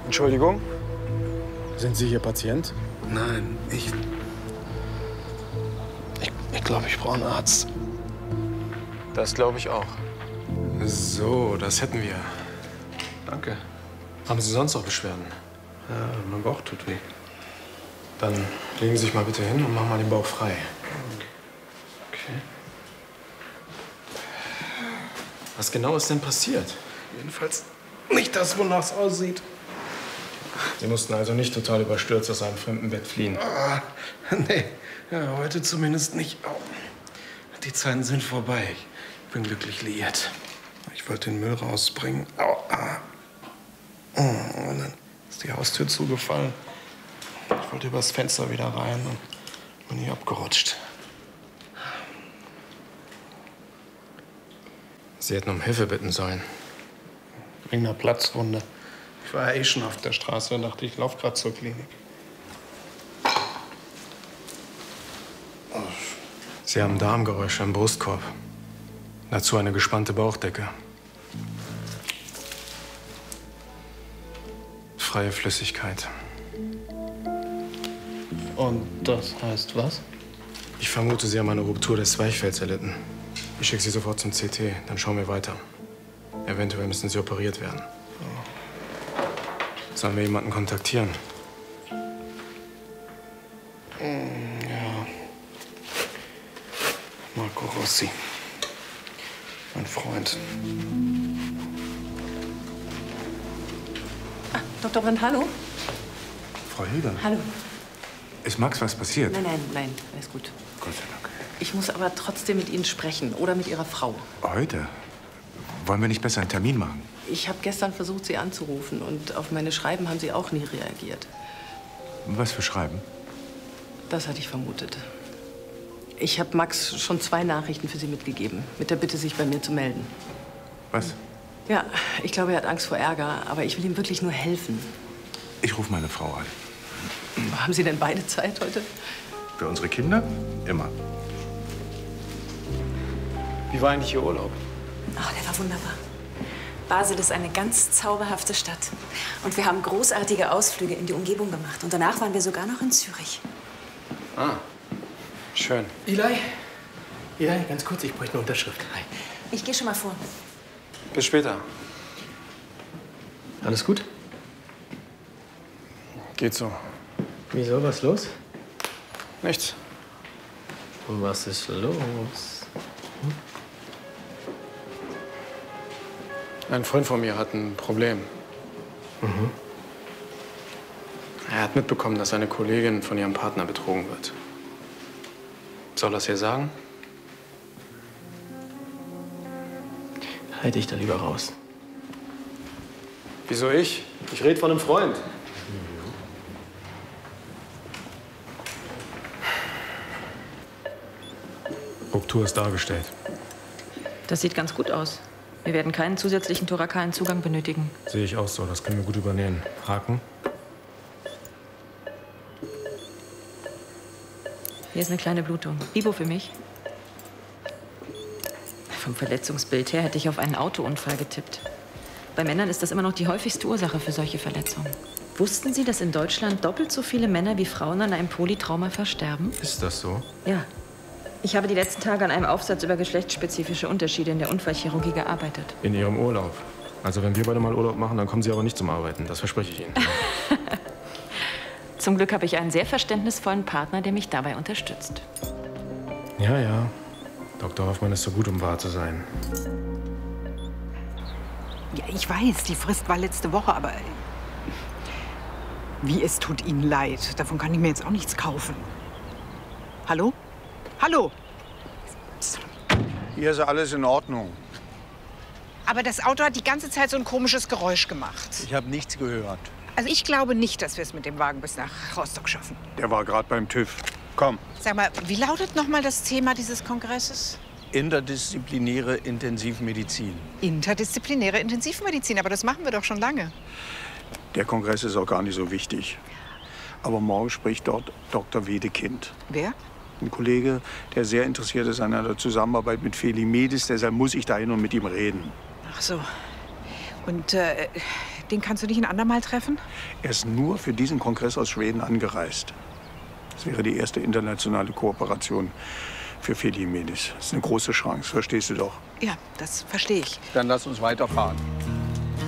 Entschuldigung? Sind Sie hier Patient? Nein, ich glaube, ich brauche einen Arzt. Das glaube ich auch. So, das hätten wir. Danke. Haben Sie sonst noch Beschwerden? Ja, mein Bauch tut weh. Dann legen Sie sich mal bitte hin und machen mal den Bauch frei. Okay. Was genau ist denn passiert? Jedenfalls nicht das, wonach es aussieht. Sie mussten also nicht total überstürzt aus einem fremden Bett fliehen. Ah, nee, ja, heute zumindest nicht. Oh. Die Zeiten sind vorbei. Ich bin glücklich liiert. Ich wollte den Müll rausbringen. Au, ah. Und dann ist die Haustür zugefallen. Ich wollte übers Fenster wieder rein und bin hier abgerutscht. Sie hätten um Hilfe bitten sollen. Wegen einer Platzwunde. Ich war ja eh schon auf der Straße und dachte, ich laufe gerade zur Klinik. Sie haben Darmgeräusche im Brustkorb. Dazu eine gespannte Bauchdecke. Freie Flüssigkeit. Und das heißt was? Ich vermute, Sie haben eine Ruptur des Zwerchfells erlitten. Ich schicke Sie sofort zum CT, dann schauen wir weiter. Eventuell müssen Sie operiert werden. Sollen wir jemanden kontaktieren? Ja. Marco Rossi. Mein Freund. Ah, Dr. Brandt, hallo? Frau Hilger. Hallo. Ist Max was passiert? Nein, alles gut. Gott sei Dank. Ich muss aber trotzdem mit Ihnen sprechen oder mit Ihrer Frau. Heute? Wollen wir nicht besser einen Termin machen? Ich habe gestern versucht, Sie anzurufen und auf meine Schreiben haben Sie auch nie reagiert. Was für Schreiben? Das hatte ich vermutet. Ich habe Max schon 2 Nachrichten für Sie mitgegeben, mit der Bitte, sich bei mir zu melden. Was? Ja, ich glaube, er hat Angst vor Ärger, aber ich will ihm wirklich nur helfen. Ich rufe meine Frau an. Haben Sie denn beide Zeit heute? Für unsere Kinder? Immer. Wie war eigentlich Ihr Urlaub? Ach, der war wunderbar. Basel ist eine ganz zauberhafte Stadt. Und wir haben großartige Ausflüge in die Umgebung gemacht. Und danach waren wir sogar noch in Zürich. Ah, schön. Eli, ganz kurz, ich bräuchte eine Unterschrift. Hi. Ich gehe schon mal vor. Bis später. Alles gut? Geht so. Wieso, was los? Nichts. Und was ist los? Ein Freund von mir hat ein Problem. Er hat mitbekommen, dass seine Kollegin von ihrem Partner betrogen wird. Soll er es ihr sagen? Halt dich da lieber raus. Wieso ich? Ich rede von einem Freund. Ruptur ist dargestellt. Das sieht ganz gut aus. Wir werden keinen zusätzlichen thorakalen Zugang benötigen. Sehe ich auch so. Das können wir gut übernehmen. Haken. Hier ist eine kleine Blutung. Ibo für mich. Vom Verletzungsbild her hätte ich auf einen Autounfall getippt. Bei Männern ist das immer noch die häufigste Ursache für solche Verletzungen. Wussten Sie, dass in Deutschland doppelt so viele Männer wie Frauen an einem Polytrauma versterben? Ist das so? Ja. Ich habe die letzten Tage an einem Aufsatz über geschlechtsspezifische Unterschiede in der Unfallchirurgie gearbeitet. In Ihrem Urlaub. Also wenn wir beide mal Urlaub machen, dann kommen Sie aber nicht zum Arbeiten. Das verspreche ich Ihnen. Zum Glück habe ich einen sehr verständnisvollen Partner, der mich dabei unterstützt. Ja, ja. Dr. Hoffmann ist so gut, um wahr zu sein. Ja, ich weiß, die Frist war letzte Woche, aber wie, es tut Ihnen leid. Davon kann ich mir jetzt auch nichts kaufen. Hallo? Hallo? Hier ist alles in Ordnung. Aber das Auto hat die ganze Zeit so ein komisches Geräusch gemacht. Ich habe nichts gehört. Also ich glaube nicht, dass wir es mit dem Wagen bis nach Rostock schaffen. Der war gerade beim TÜV. Komm. Sag mal, wie lautet noch mal das Thema dieses Kongresses? Interdisziplinäre Intensivmedizin. Interdisziplinäre Intensivmedizin, aber das machen wir doch schon lange. Der Kongress ist auch gar nicht so wichtig. Aber morgen spricht dort Dr. Wedekind. Wer? Ein Kollege, der sehr interessiert ist an einer Zusammenarbeit mit Feli Medis. Deshalb muss ich dahin und mit ihm reden. Ach so. Und den kannst du nicht ein andermal treffen? Er ist nur für diesen Kongress aus Schweden angereist. Das wäre die erste internationale Kooperation für Fedi Jiménez. Das ist eine große Chance, verstehst du doch? Ja, das verstehe ich. Dann lass uns weiterfahren.